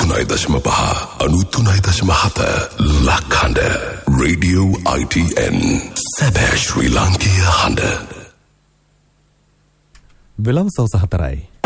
93.5 93.7 ලක්හඬ Radio ITN සැබෑ ශ්‍රී ලාංකීය හඬ. වෙළඳ සවස 4යි.